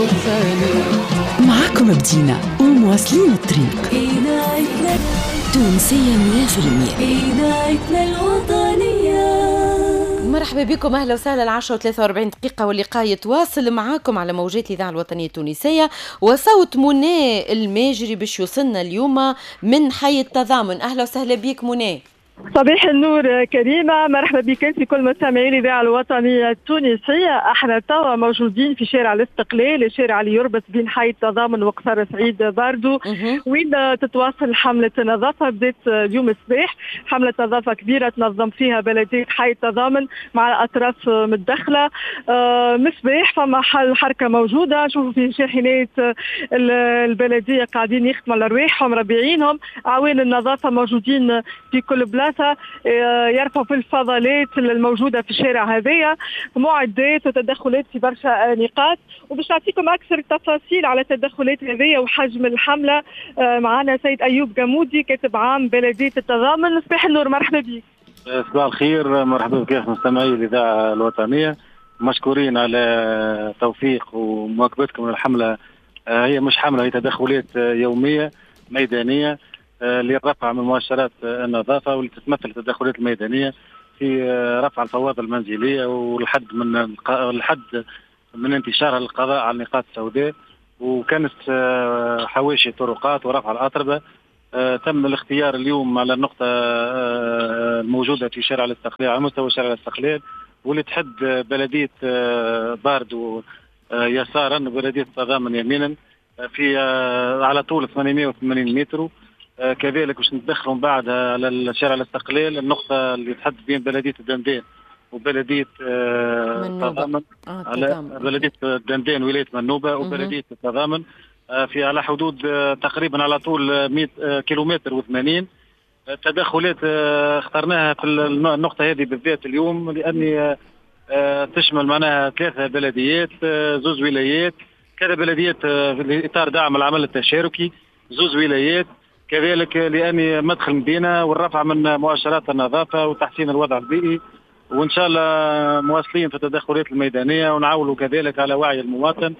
معكم بدينا ومواصلين الطريق. تونسية 100%. إذاعتنا الوطنية. مرحبا بكم، اهلا وسهلا. 10:43 دقيقة واللقاء يتواصل معاكم على موجات الإذاعة الوطنية التونسية، وصوت منى الماجري باش يوصلنا اليوم من حي التضامن. اهلا وسهلا بك منى. صباح النور كريمة، مرحبا بك في كل مستمعين الإذاعة الوطنية التونسية. احنا توا موجودين في شارع الاستقلال، الشارع اللي يربط بين حي التضامن وقصر سعيد باردو، وين تتواصل حملة نظافة. بدات اليوم الصباح حملة نظافة كبيرة تنظم فيها بلدية حي التضامن مع الأطراف متدخلة. مصباح فما حركة موجودة، نشوفوا في شاحنات البلدية قاعدين يخدموا على رواحهم ربيعينهم، أعوان النظافة موجودين في كل بلاصة يرفعوا في الفضلات الموجودة في الشارع هذايا، معدات وتدخلات في برشا نقاط. وباش نعطيكم أكثر التفاصيل على التدخلات هذايا وحجم الحملة معنا سيد أيوب جمودي كاتب عام بلدية التضامن. صباح النور، مرحبا بك. صباح الخير، مرحبا بك مستمعي الإذاعة الوطنية، مشكورين على توفيق ومواكبتكم للحملة. هي مش حملة، هي تدخلات يومية ميدانية لرفع من مؤشرات النظافة، واللي تتمثل التدخلات الميدانية في رفع الفوضى المنزلية والحد من انتشارها للقضاء على النقاط السوداء. وكانت حواشي طرقات ورفع الأطربة. تم الاختيار اليوم على النقطة الموجودة في شارع الاستقلال، على مستوى شارع الاستقلال، واللي تحد بلدية باردو يسارا وبلدية التضامن يمينا في على طول 880 متر. كذلك باش ندخلوا بعد على شارع الاستقلال النقطة اللي تحد بين بلدية الدندان وبلدية التضامن، على بلدية الدندان ولاية منوبة وبلدية التضامن في على حدود تقريبا على طول 100 كيلومتر و80. تدخلات اخترناها في النقطة هذه بالذات اليوم لأني تشمل معناها 3 بلديات، 2 ولايات، كذا بلديات في إطار دعم العمل التشاركي، 2 ولايات، كذلك لأني مدخل مدينة والرفع من مؤشرات النظافة وتحسين الوضع البيئي. وإن شاء الله مواصلين في التدخلات الميدانية ونعولوا كذلك على وعي المواطن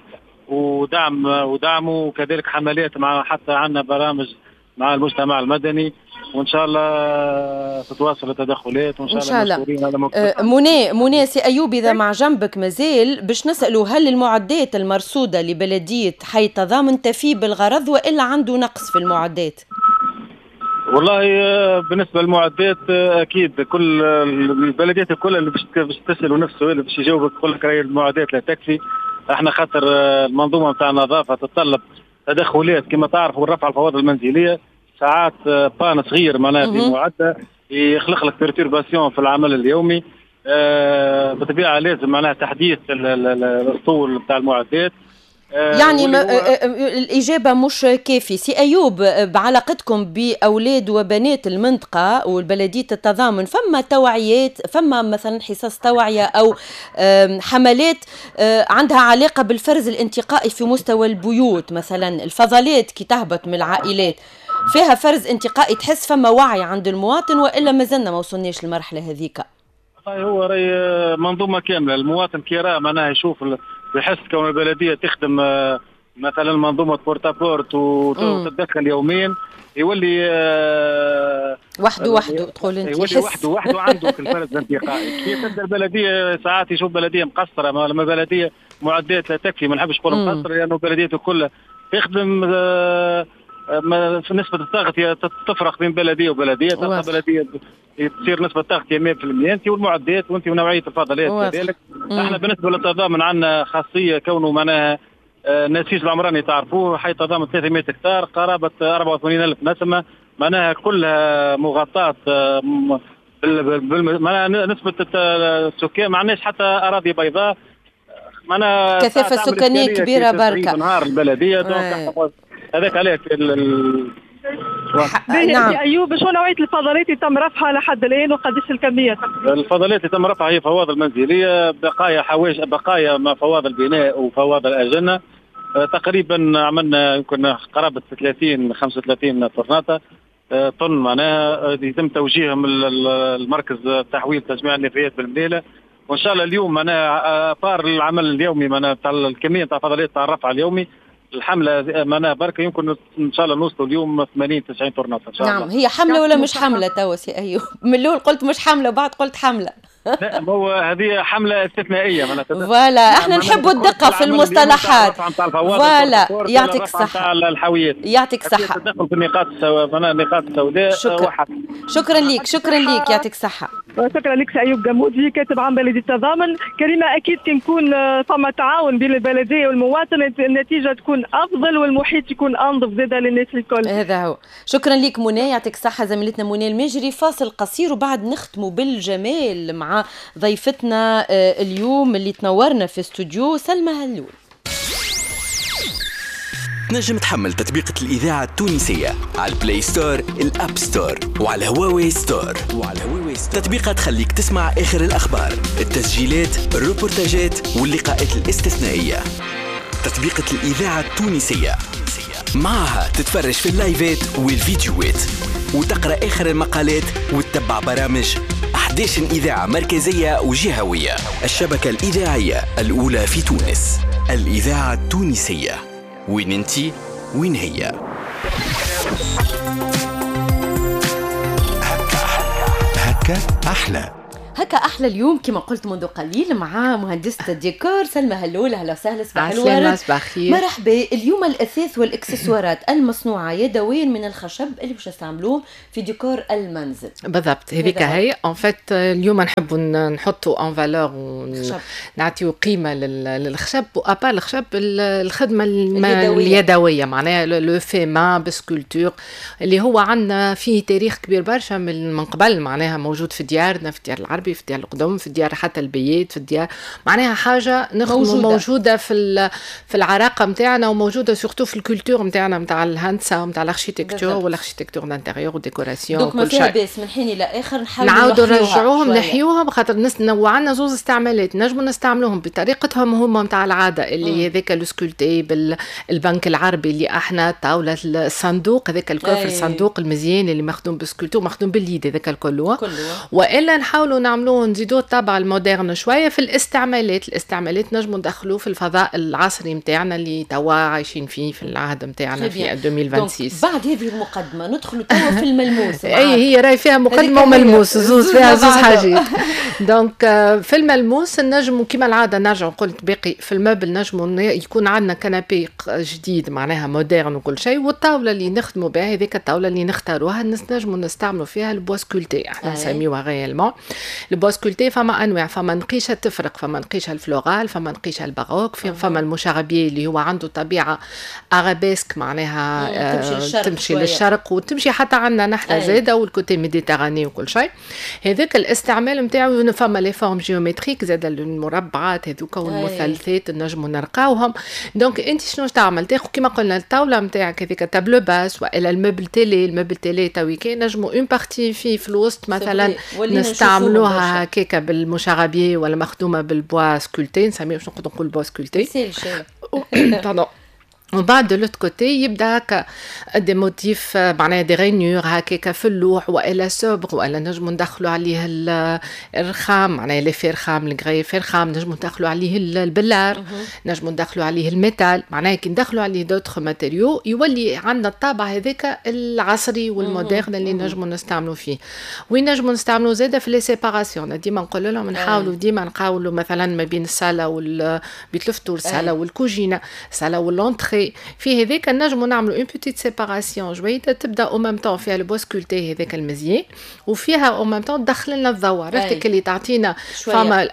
ودعمه، وكذلك حملات مع حتى عندنا برامج مع المجتمع المدني، وإن شاء الله تتواصل التدخلات وإن شاء الله. منى سي أيوب، إذا مع جنبك مازال باش نسألوا هل المعدات المرصودة لبلدية حي التضامن تفي بالغرض وإلا عنده نقص في المعدات؟ والله بالنسبة للمعدات أكيد كل البلديات الكل اللي باش تسألوا نفس السؤال باش يجاوبك يقول لك راهي المعدات لا تكفي. احنا خاطر المنظومة نتاع النظافة تتطلب تدخلات كما تعرف، ورفع الفوضى المنزلية ساعات بان صغير معناها في معدة يخلق لك بيرتورباسيون في العمل اليومي. بطبيعة لازم معناها تحديث الاسطول نتاع المعدات. يعني الإجابة مش كافي. سي أيوب، بعلاقتكم بأولاد وبنات المنطقة والبلدية التضامن فما توعيات، فما مثلا حصص توعية أو حملات عندها علاقة بالفرز الانتقائي في مستوى البيوت؟ مثلا الفضلات كي تهبط من العائلات فيها فرز انتقائي، تحس فما وعي عند المواطن وإلا مازلنا ما وصلناش للمرحلة هذيك؟ هو راهي منظومة كاملة. المواطن كي راه معناها يشوف بحس كون البلدية تخدم مثلا منظومة بورتابورت وتتدخل يوميا يولي وحده تقول انت يولي وحده عنده في الفرز الانتقائي. كي تبدا البلدية ساعات يشوف بلدية مقصرة، لما بلدية معدات لا تكفي، ما نحبش نقول مقصرة لأنه بلدية كلها تخدم في نسبة التغطية تفرق بين بلدية وبلدية. تلقى بلدية تصير نسبة التغطية 100% انت والمعدات وانت ونوعية الفضلات كذلك. احنا بالنسبة للتضامن عندنا خاصية كونه معناها نسيج العمراني تعرفوه، حي تضامن 300 هكتار قرابة 84,000 نسمة، معناها كلها مغطاة معناها نسبة السكان، ما عندناش حتى أراضي بيضاء، معناها كثافة سكانية كبيرة بركة. نهار البلدية هذاك عليك نعم. أيوب، شو نوعية الفضلات اللي تم رفعها لحد الآن وقديش الكمية؟ الفضلات اللي تم رفعها هي فواضل منزلية، بقايا ما فواضل البناء وفواضل الأجنة. تقريبا عملنا يمكن قرابة 35 طن معناها يتم توجيههم المركز تحويل تجميع النفايات بالمليلة، وان شاء الله اليوم انا طار العمل اليومي معناها تاع الكميه تاع فضلات تاع الرفع اليومي الحمله معناها بركه يمكن ان شاء الله نوصلوا اليوم 80 90 طرنات ان شاء الله. نعم هي حمله ولا مش حمله توا سي ايوب؟ من الاول قلت مش حمله وبعد قلت حمله. لا هو هذه حمله استثنائيه معناتها. فوالا احنا نحبوا الدقه في المصطلحات. فوالا يعطيك الصحه. الحاويات يعطيك الصحه. تدخل في النقاط النقاط السوداء. شكرا ليك يعطيك الصحه. شكرا لك ايوب جمودي كاتب عام بلديه التضامن. كريمه اكيد كي نكون ثم تعاون بين البلديه والمواطن النتيجه تكون افضل والمحيط يكون انظف زاده للناس الكل. هذا هو. شكرا لك منى يعطيك الصحه زميلتنا منى المجري. فاصل قصير وبعد نختموا بالجمال مع ضيفتنا اليوم اللي تنورنا في استوديو سلمى هلول. نجم تحمل تطبيقة الإذاعة التونسية على البلاي ستور، الأب ستور وعلى هواوي ستور. تطبيقات تخليك تسمع آخر الأخبار، التسجيلات، الروبورتاجات واللقاءات الاستثنائية. تطبيقة الإذاعة التونسية معها تتفرج في اللايفات والفيديوهات وتقرأ آخر المقالات وتتبع برامج 11 إذاعة مركزية وجهوية. الشبكة الإذاعية الأولى في تونس، الإذاعة التونسية. وين انتي وين هي؟ هكا أحلى. هكا أحلى اليوم كما قلت منذ قليل مع مهندسة الديكور سلمى هلول. أهلا وسهلا. صباح الورد. مرحبا. اليوم الأثاث والإكسسوارات المصنوعة يدويا من الخشب اللي باش نستعملوه في ديكور المنزل. بالضبط هذيك هي ان فيت. اليوم نحبوا نحطوا ان فالور ونعطيو قيمة للخشب وابا الخشب الخدمة اليدوية معناها لو فيما بسكولتور اللي هو عندنا فيه تاريخ كبير برشا من قبل معناها موجود في ديارنا، في ديار العربي، في ديار القدم، في ديار حتى البيات، في ديار معناها حاجه موجوده في العراقه نتاعنا وموجوده سورتو في الكولتور نتاعنا نتاع الهندسه ونتاع الاركيتكتور والاركيتكتور دانتيريور وديكوراسيون وكل شيء. دوك ما فيها باس من حين الى اخر نعاودوا نرجعوهم نحيوهم خاطر عندنا زوز استعمالات نجموا نستعملوهم بطريقتهم هما نتاع العاده اللي هذاك السكولتي بالبنك العربي اللي احنا طاوله الصندوق هذاك الكوف الصندوق المزيان اللي مخدوم بالسكولتور مخدوم باليد هذاك الكل والا نحاولوا نعملوه نزيدوه الطابع المودرن شويه في الاستعمالات نجموا ندخلوه في الفضاء العصري نتاعنا اللي توا عايشين فيه في العهد نتاعنا في 2026. بعد هذه المقدمه ندخلوا توا في الملموس. اي هي راي فيها مقدمه وملموس فيها زوز حاجات. دونك في الملموس نجموا كما العاده نرجعوا قلت باقي في المبل نجموا يكون عندنا كنابي جديد معناها مودرن وكل شيء والطاوله اللي نخدموا بها هذيك الطاوله اللي نختاروها نجموا نستعملوا فيها البواسكولتي احنا نسميوها غيالمون البواسكولتي. فما انواع، فما نقيشه تفرق، فما نقيشه الفلورال، فما نقيشه الباروك، فما المشاغبيه اللي هو عنده طبيعه ارابيسك معناها تمشي للشرق وتمشي حتى عندنا نحن زاده والكوتي ميديتراني وكل شيء. هذاك الاستعمال نتاعو فما لي فورم جيومتريك زاده المربعات هذوك والمثلثات نجموا نرقاوهم. دونك انت شنو تعمل تاخذ كما قلنا الطاوله نتاعك هذيك تابلو باس والا المبل تيلي توي كي نجموا اون بارتي في الوسط مثلا نستعملوها هكاكا بالمشاغبيه ولا مخدومه بالبوا سكولتي نسميه شنو نقول بوا سكولتي باردون. وبعد دو لوت كوتي يبدا هكا دي موتيف معناها دي غينيور هكاكا في اللوح والا صبغ والا نجموا ندخلوا عليه الرخام معناها لي فيرخام الغري فيرخام نجموا ندخلوا عليه البلار نجموا ندخلوا عليه الميتال معناها كي ندخلوا عليه دوتر ماتيريو يولي عندنا الطابع هذاك العصري والمودرن اللي نجموا نستعملوا فيه. وين نجموا نستعملوا زاده في لي سيباراسيون ديما نقول لهم نحاولوا ديما نقاولوا مثلا ما بين الصاله بيت الفطور الصاله والكوجينه الصاله واللونتري في هذاك نجموا نعملوا اون بوتيت سيباراسيون جويده تبدا او ميم طون فيها البوسكولتي هذاك المزيان وفيها او ميم طون تدخل لنا الضوء عرفتك اللي تعطينا فما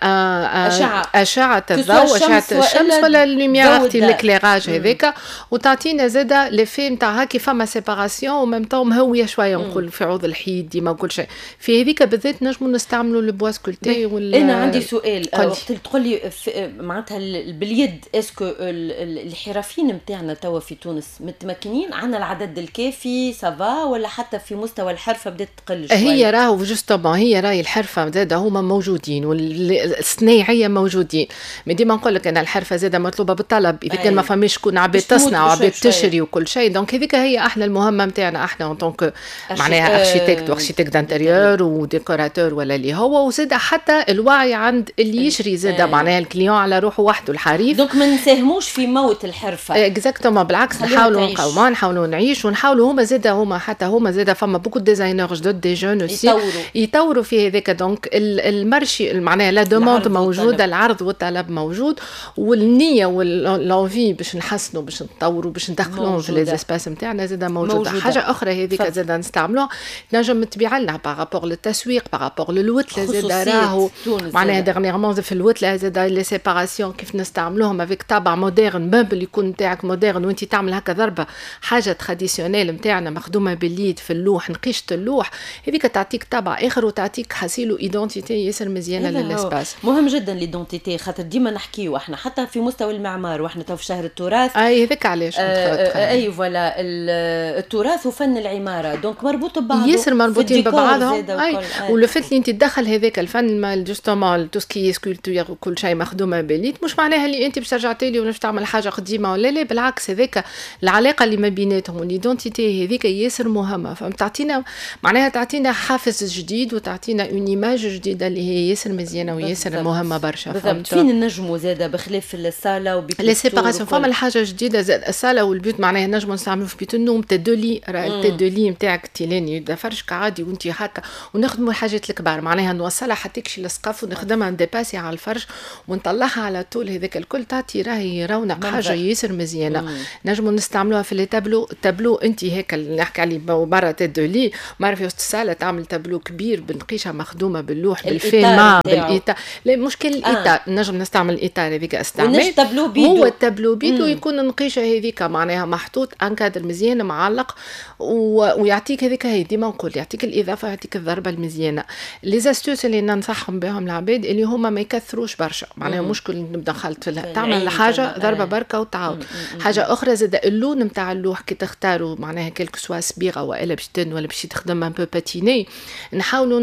اشعه الضوء اشعه الشمس ولا اللوميير اختي الكليراج هذاك وتعطينا زاده لي في نتاعها كي فما سيباراسيون او ميم طون مهويه شويه نقول في عوض الحيد ديما وكل شيء في هذيك بالذات نجموا نستعملوا البوسكولتي انا عندي سؤال وقت تقول لي معناتها باليد اسكو الحرفيين نتاع نتاعنا توا في تونس متمكنين؟ عندنا العدد الكافي سافا ولا حتى في مستوى الحرفه بدات تقل شويه؟ هي راهو جوستومون هي راهي الحرفه زاده هما موجودين والصنايعيه موجودين، مي ديما نقول لك ان الحرفه زاده مطلوبه بالطلب، اذا كان ما فماش شكون عباد تصنع وعباد تشري وكل شيء. دونك هذيك هي احنا المهمه نتاعنا احنا اون طونك معناها اركيتكت دانتيريور وديكوراتور ولا اللي هو، وزاد حتى الوعي عند اللي يشري زاد معناها الكليون على روحه وحده الحريف. دونك ما نساهموش في موت الحرفه اكزاكتومون، بالعكس نحاولوا نقاوموا نحاولوا نعيش ونحاولوا هما حتى هما زاد فما بوكو ديزاينر جدد دي جون اوسي يطوروا في هذاك. دونك المارشي معناها لا دوموند موجوده، العرض والطلب موجود، والنيه واللونفي باش نحسنوا باش نطوروا باش ندخلوهم في لي اسباس نتاعنا زاد موجوده. حاجه اخرى هذيك زاد نستعملوها نجم تبيع لنا بارابور للتسويق بارابور للوتله زاد راهو معناها ديرنييرمون في الوتله زاد لي سيباراسيون كيف نستعملوهم افيك طابع مودرن، مبل يكون نتاعك مودرن وانت تعمل هكا ضربه حاجه تراديسيونيل نتاعنا مخدومه باليد في اللوح نقيشه اللوح، هذيك تعطيك طابع اخر وتعطيك حسيلو ايدونتيتي ياسر مزيانه للاسباس. مهم جدا ليدونتيتي، خاطر ديما نحكيو احنا حتى في مستوى المعمار واحنا تو في شهر التراث. اي هذاك علاش اي فوالا التراث وفن العماره دونك مربوط ببعض ياسر مربوطين ببعضهم. ولو فات اللي انت تدخل هذاك الفن مال جوستومون تو سكي سكولتور وكل شيء مخدومه باليد، مش معناها اللي انت باش ترجعتي لي ونفس تعمل حاجه قديمه ولا لا، بالعكس هذاك العلاقه اللي ما بيناتهم والايدونتيتي هذيك ياسر مهمه. فمتعطينا معناها تعطينا حافز جديد وتعطينا اون ايماج جديده اللي هي ياسر مزيانه وياسر مهمه برشا. فين النجموا زاده بخلاف الصاله وبيت لي سيباراسيون فما الحاجه جديده زاد الصاله والبيوت معناها نجموا نستعملوا في بيت النوم تدولي التدولي نتاعك تيلاني يبدا فرشك عادي وانت هكا، ونخدموا الحاجات الكبار معناها نوصلها حتى تكشي للسقف ونخدمها ندباسي على الفرش ونطلعها على طول هذاك الكل تعطي راهي رونق حاجه ياسر مزيانه. نجموا نستعملوها في لي تابلو انت هيك اللي نحكي عليه برا تدولي مره في وسط الصاله تعمل تابلو كبير بنقيشه مخدومه باللوح بالفيما بالايتا، لا مشكل الايتا نجم نستعمل الايتا هذيك استعمال هو التابلو بيدو يكون النقيشه هذيك معناها محطوط انكادر مزيان معلق ويعطيك هذيك هي ديما نقول يعطيك الاضافه يعطيك الضربه المزيانه. لي زاستوس اللي ننصحهم بهم العباد اللي هما ما يكثروش برشا معناها مشكل نبدا خلط في تعمل حاجه ضربه بركه وتعاود. حاجه اخرى زاد اللون نتاع اللوح كي تختاروا معناها كلك سوا صبيغه والا باش تن ولا باش تخدم ان بو باتيني نحاولوا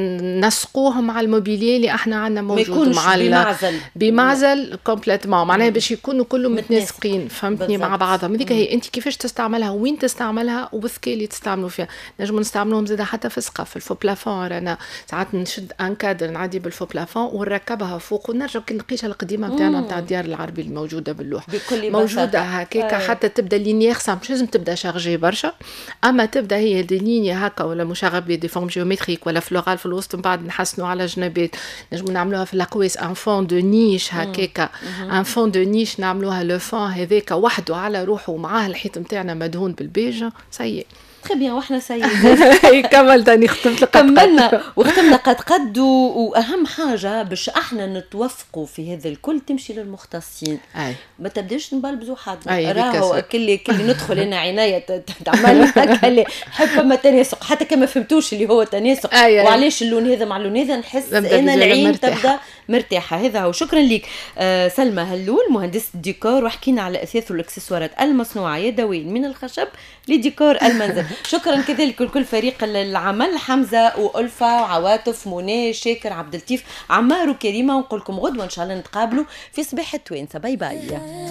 نسقوه مع الموبيليه اللي احنا عندنا موجود مع بمعزل كومبليتمون معناها باش يكونوا كلهم متناسقين فهمتني مع بعضهم. هذيك هي انت كيفاش تستعملها وين تستعملها وبالذكاء اللي تستعملوا فيها. نجموا نستعملوهم زاد حتى في السقف الفو بلافون، رانا ساعات نشد ان كادر نعدي بالفو بلافون ونركبها فوق ونرجع النقيشه القديمه نتاعنا نتاع الديار العربي الموجوده باللوح موجوده هكاك حتى تبدا لينيير سام مش لازم تبدا شارجي برشا، اما تبدا هي دي ليني هكا ولا مشغب دي فورم جيومتريك ولا فلورال في الوسط من بعد نحسنوا على جنبات. نجموا نعملوها في الاقواس ان فون دو نيش هكاك ان فون دو نيش نعملوها لو فون هذاك وحده على روحه ومعاه الحيط نتاعنا مدهون بالبيج سي تري بيان. واحنا سيد كمل تاني ختمت كملنا وختمنا قد واهم حاجه باش احنا نتوفقوا في هذا الكل تمشي للمختصين. ما تبداش نبلبزوا حد راهو كل ندخل هنا عنايه تعمل هكا حب ما تناسق حتى كما فهمتوش اللي هو تناسق وعلاش اللون هذا مع اللون هذا نحس ان العين تبدا مرتاحه. هذا هو. شكرا لك سلمى هلول مهندسه الديكور وحكينا على اثاث والاكسسوارات المصنوعه يدويا من الخشب لديكور المنزل. شكرا كذلك لكل فريق العمل حمزه والفا وعواطف منى شاكر عبد اللطيف عمار وكريمه ونقول لكم غدوه ان شاء الله نتقابلوا في صباح التوانسه. باي باي.